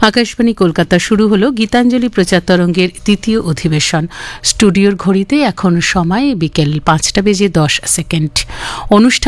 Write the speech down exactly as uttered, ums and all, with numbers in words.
আকাশবাণী কলকাতা শুরু হলো গীতাঞ্জলি প্রচার তরঙ্গের দ্বিতীয় অধিবেশন। স্টুডিওর ঘড়িতে এখন সময় বিকেল পাঁচটা বেজে দশ সেকেন্ড। অনুষ্ঠান